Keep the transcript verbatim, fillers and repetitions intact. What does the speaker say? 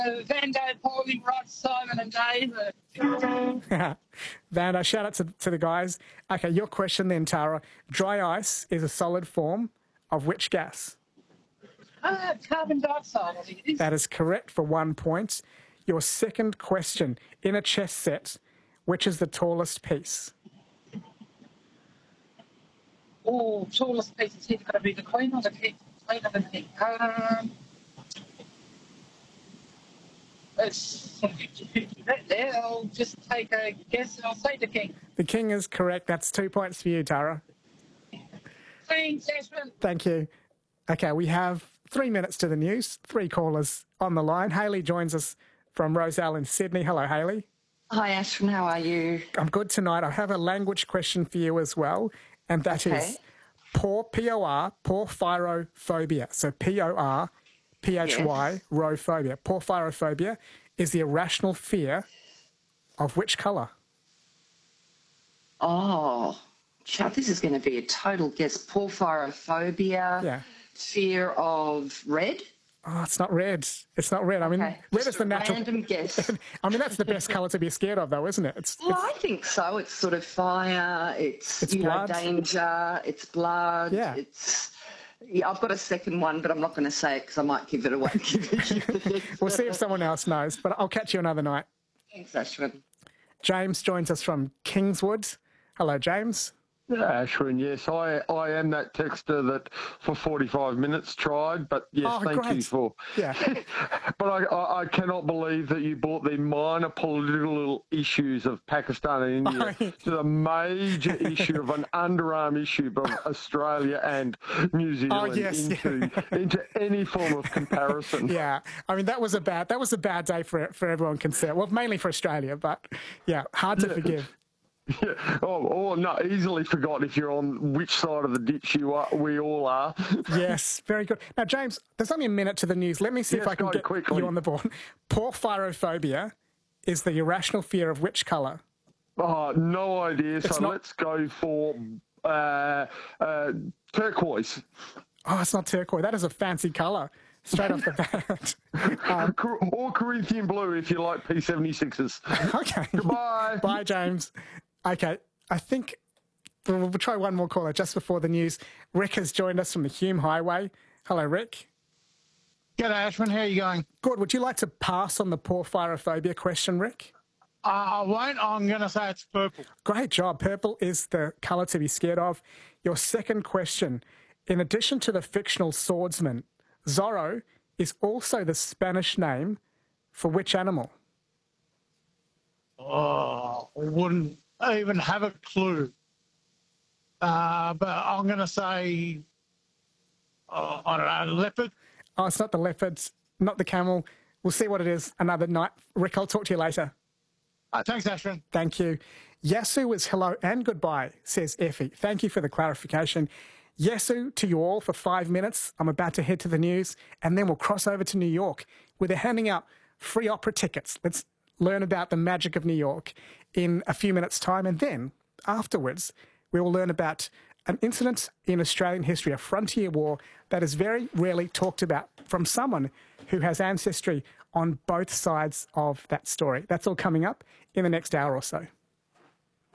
Vando, Paulie, Rod, Simon and Dave. Vando, shout out to, to the guys. Okay, your question then, Tara. Dry ice is a solid form of which gas? Uh, carbon dioxide, I think it is. That is correct for one point. Your second question. In a chess set, which is the tallest piece? Oh, tallest piece is either going to be the queen or the king. Queen or the king. Um, it's sort of fifty-fifty right there. I'll just take a guess and I'll say the king. The king is correct. That's two points for you, Tara. Thanks, Ashman. Thank you. Okay, we have three minutes to the news. Three callers on the line. Hayley joins us from Roselle in Sydney. Hello, Hayley. Hi, Ashton. How are you? I'm good tonight. I have a language question for you as well, and that Okay. is por, P O R, porphyrophobia. So P O R, P H Y, Yes. rophobia. Porphyrophobia is the irrational fear of which colour? Oh, Chad, this is going to be a total guess. Porphyrophobia, Yeah. fear of red. Oh, it's not red. It's not red. I mean, Okay. red Just is the a natural... random guess. I mean, that's the best colour to be scared of, though, isn't it? It's, Well, it's I think so. It's sort of fire. It's, It's you blood. know, danger. It's blood. Yeah. It's. Yeah, I've got a second one, but I'm not going to say it because I might give it away. We'll see if someone else knows, but I'll catch you another night. Thanks, Ashwin. James joins us from Kingswood. Hello, James. Ashwin, yes, I, I am that texter that for forty-five minutes tried, but yes, Oh, thank great. you for. Yeah. But I, I, I cannot believe that you brought the minor political issues of Pakistan and India Oh, to the major issue of an underarm issue of Australia and New Zealand Oh, yes, into into any form of comparison. Yeah, I mean that was a bad that was a bad day for for everyone concerned. Well, mainly for Australia, but yeah, hard to forgive. Yeah. Oh, oh, no, easily forgot if you're on which side of the ditch you are. We all are. Yes, very good. Now, James, there's only a minute to the news. Let me see if Yes, I can go get quickly. you on the board. Porphyrophobia is the irrational fear of which colour? Oh, no idea. It's So not- let's go for uh, uh, turquoise. Oh, it's not turquoise. That is a fancy colour. Straight off the bat. Um, Cor- or Corinthian blue if you like P seventy-sixes. okay. Goodbye. Bye, James. Okay, I think we'll, we'll try one more caller just before the news. Rick has joined us from the Hume Highway. Hello, Rick. G'day, Ashman. How are you going? Good. Would you like to pass on the porphyrophobia question, Rick? Uh, I won't. I'm going to say it's purple. Great job. Purple is the colour to be scared of. Your second question. In addition to the fictional swordsman, Zorro is also the Spanish name for which animal? Oh, I wouldn't even have a clue. Uh, but I'm going to say, uh, I don't know, leopard. Oh, it's not the leopards, not the camel. We'll see what it is another night. Rick, I'll talk to you later. Uh, thanks, Ashman. Thank you. Yasu is hello and goodbye, says Effie. Thank you for the clarification. Yasu, to you all for five minutes. I'm about to head to the news, and then we'll cross over to New York, where they're handing out free opera tickets. Let's learn about the magic of New York in a few minutes' time, and then afterwards, we will learn about an incident in Australian history, a frontier war that is very rarely talked about from someone who has ancestry on both sides of that story. That's all coming up in the next hour or so.